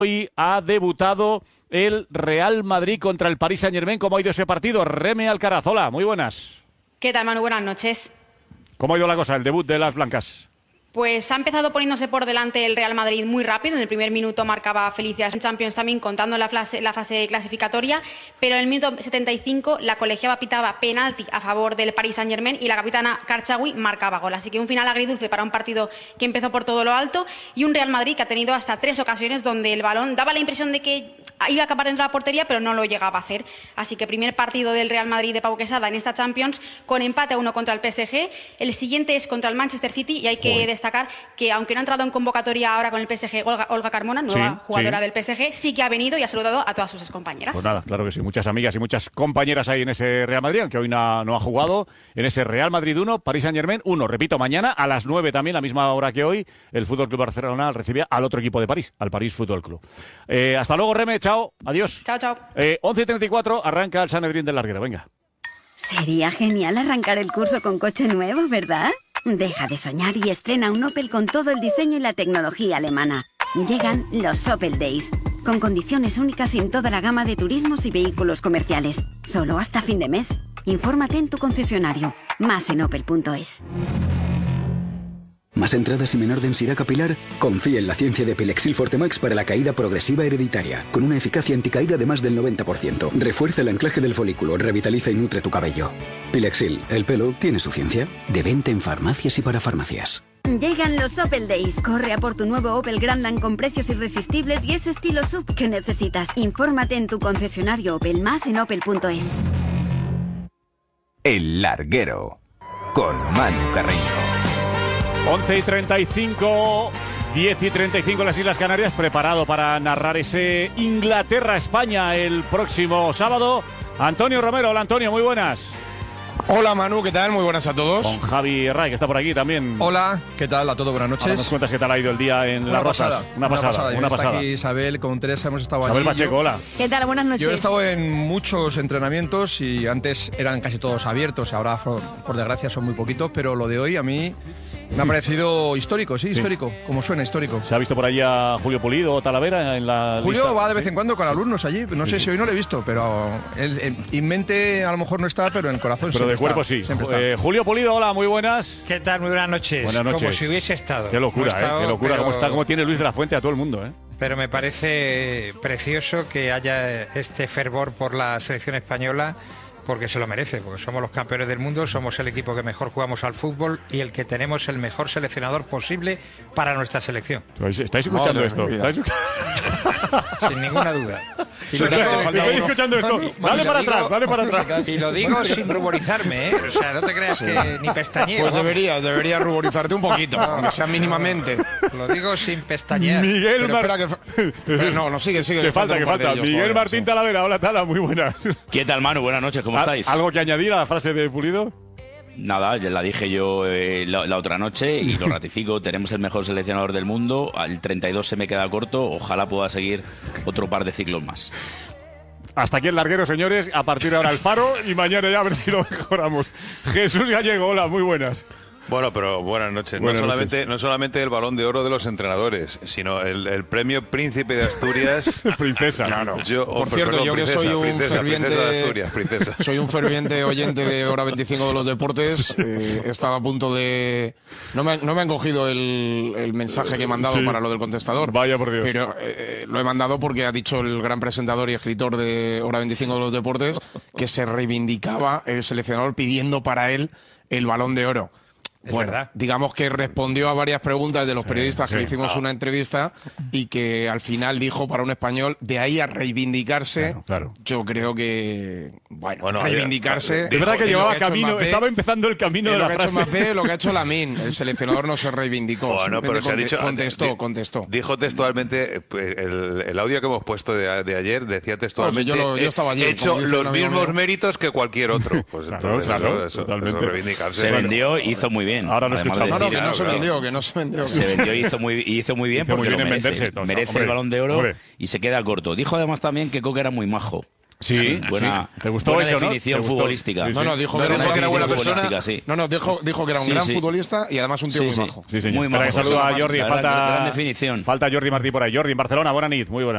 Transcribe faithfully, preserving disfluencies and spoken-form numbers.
Hoy ha debutado el Real Madrid contra el Paris Saint-Germain. ¿Cómo ha ido ese partido? Reme Alcaraz, hola, muy buenas. ¿Qué tal, Manu? Buenas noches. ¿Cómo ha ido la cosa, el debut de las blancas? Pues ha empezado poniéndose por delante el Real Madrid muy rápido. En el primer minuto marcaba Felicias en Champions también, contando la fase, la fase clasificatoria. Pero en el minuto setenta y cinco la colegiada pitaba penalti a favor del Paris Saint-Germain y la capitana Karchaoui marcaba gol. Así que un final agridulce para un partido que empezó por todo lo alto y un Real Madrid que ha tenido hasta tres ocasiones donde el balón daba la impresión de que iba a acabar dentro de la portería, pero no lo llegaba a hacer. Así que primer partido del Real Madrid de Pau Quesada en esta Champions con empate a uno contra el P S G. El siguiente es contra el Manchester City y hay que Uy. destacar que aunque no ha entrado en convocatoria ahora con el P S G Olga, Olga Carmona, nueva sí, jugadora sí. del P S G, sí que ha venido y ha saludado a todas sus compañeras. Pues nada, claro que sí, muchas amigas y muchas compañeras ahí en ese Real Madrid, aunque hoy no, no ha jugado, en ese Real Madrid uno, Paris Saint-Germain uno. Repito, mañana a las nueve también, la misma hora que hoy, el Fútbol Club Barcelona recibe al otro equipo de París, al París Fútbol Club. Eh, hasta luego, Reme, chao, adiós. Chao, chao. Eh, once y treinta y cuatro, arranca el Sanedrín del Larguero, venga. Sería genial arrancar el curso con coche nuevo, ¿verdad? Deja de soñar y estrena un Opel con todo el diseño y la tecnología alemana. Llegan los Opel Days, con condiciones únicas en toda la gama de turismos y vehículos comerciales. Solo hasta fin de mes. Infórmate en tu concesionario. Más en opel punto es. ¿Más entradas y menor densidad capilar? Confía en la ciencia de Pilexil Fortemax para la caída progresiva hereditaria, con una eficacia anticaída de más del noventa por ciento. Refuerza el anclaje del folículo, revitaliza y nutre tu cabello. Pilexil, el pelo tiene su ciencia. De venta en farmacias y para farmacias. Llegan los Opel Days. Corre a por tu nuevo Opel Grandland con precios irresistibles y ese estilo S U V que necesitas. Infórmate en tu concesionario Opel, más en opel punto es. El Larguero, con Manu Carreño. once y treinta y cinco, diez y treinta y cinco en las Islas Canarias, preparado para narrar ese Inglaterra-España el próximo sábado. Antonio Romero, hola Antonio, muy buenas. Hola Manu, ¿qué tal? Muy buenas a todos. Con Javi Ray, que está por aquí también. Hola, ¿qué tal? A todos, buenas noches. Ahora nos cuentas qué tal ha ido el día en una Las pasada, Rosas. Una pasada, una pasada. Una pasada. Está aquí Isabel, con Teresa hemos estado Isabel allí. Isabel Pacheco, hola. ¿Qué tal? Buenas noches. Yo he estado en muchos entrenamientos y antes eran casi todos abiertos, ahora por, por desgracia son muy poquitos, pero lo de hoy a mí me ha parecido histórico, sí, sí, histórico, como suena histórico. ¿Se ha visto por ahí a Julio Pulido o Talavera en la Julio lista? va de vez ¿Sí? en cuando con alumnos allí, no sé sí. si hoy no lo he visto, pero él, él, en mente a lo mejor no está, pero en el corazón pero de cuerpo está, sí. Siempre está. Eh, Julio Pulido, hola, muy buenas. ¿Qué tal? Muy buenas noches. Buenas noches. Como si hubiese estado. Qué locura, estado, eh, qué locura, pero... cómo está, cómo tiene Luis de la Fuente a todo el mundo, eh. Pero me parece precioso que haya este fervor por la selección española, porque se lo merece, porque somos los campeones del mundo, somos el equipo que mejor jugamos al fútbol y el que tenemos el mejor seleccionador posible para nuestra selección. ¿Estáis escuchando esto? ¿Estáis... Sin ninguna duda. Y lo digo, ¿Estáis escuchando esto? Y, dale para digo, atrás, dale para atrás. Y lo digo sin ruborizarme, ¿eh? O sea, no te creas que ni pestañeo. Pues debería, debería ruborizarte un poquito, no, aunque sea mínimamente. Lo digo sin pestañear. Miguel Martín. Que... Pero no, no, sigue, sigue. Que falta, que falta. Ellos, Miguel Martín sí. Talavera, hola Tala, muy buenas. ¿Qué tal, Manu? Buenas noches, ¿cómo estáis? ¿Algo que añadir a la frase de Pulido? Nada, ya la dije yo eh, la, la otra noche y lo ratifico. Tenemos el mejor seleccionador del mundo. Al treinta y dos se me queda corto. Ojalá pueda seguir otro par de ciclos más. Hasta aquí el Larguero, señores. A partir de ahora el Faro y mañana ya a ver si lo mejoramos. Jesús Gallego, hola, muy buenas. Bueno, pero buenas noches. Buenas no, solamente, noches. no solamente el Balón de Oro de los entrenadores, sino el, el premio Príncipe de Asturias. Princesa. Claro. Yo, Por oh, cierto, perdón, yo princesa, que soy un princesa, ferviente, princesa de Asturias, princesa. soy un ferviente oyente de Hora veinticinco de los deportes. Eh, estaba a punto de, no me, no me han cogido el, el mensaje que he mandado sí. para lo del contestador. Vaya por Dios. Pero eh, lo he mandado porque ha dicho el gran presentador y escritor de Hora veinticinco de los deportes que se reivindicaba el seleccionador pidiendo para él el Balón de Oro. Es bueno, verdad. digamos que respondió a varias preguntas de los periodistas sí, que le hicimos sí. una entrevista y que al final dijo para un español, de ahí a reivindicarse, claro, claro. yo creo que, bueno, bueno reivindicarse... De verdad que llevaba camino, Mbappé, estaba empezando el camino de la lo frase. Que ha hecho Mbappé, lo que ha hecho Lamine, el seleccionador no se reivindicó. Bueno, pero se ha dicho, contestó, di, contestó. Dijo textualmente, el, el audio que hemos puesto de, de ayer decía textualmente, pues yo, lo, yo estaba allí, he hecho los mismos mío. méritos que cualquier otro. Pues claro, entonces claro, eso, totalmente. eso reivindicarse. Se bueno. vendió, hizo muy bien. Ahora lo escuchamos. No, no, que claro, no se claro. vendió, que no se vendió. Se vendió y hizo muy, hizo muy bien hizo porque muy bien lo merece. venderse, entonces, merece hombre, el Balón de Oro hombre. y se queda corto. Dijo además también que Coque era muy majo. Sí, buena, sí. ¿Te gustó buena eso, definición ¿no? ¿Te gustó? futbolística. Sí, sí. No, no, dijo No, que era, dijo que era buena futbolística, persona. sí. No, no, dijo, dijo que era un Sí, gran sí. futbolista y además un tío Sí, muy sí. majo. Sí, señor. Muy Espera, majo. que saluda a La Jordi. verdad, Falta, gran definición. falta Jordi Martí por ahí. Jordi, en Barcelona, buena nit, muy buena.